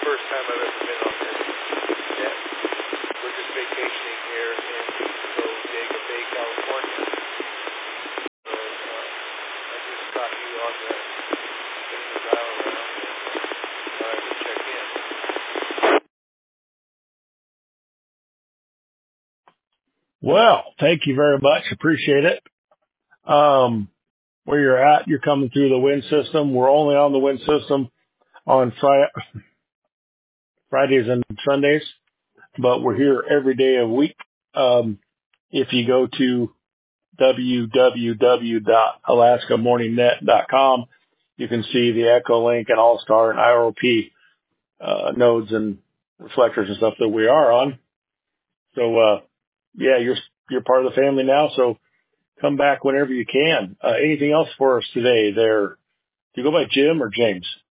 first time I've ever been on this net. We're just vacationing here in Bodega Bay, California. So I just got you on the dial around and thought I would check in. Well, thank you very much. Appreciate it. Where you're at, you're coming through the wind system. We're only on the wind system on Fridays and Sundays, but we're here every day of the week. If you go to www.alaska.morningnet.com, you can see the Echolink and All-Star and IROP nodes and reflectors and stuff that we are on. So, yeah, you're part of the family now, so come back whenever you can. Anything else for us today there? Do you go by Jim or James?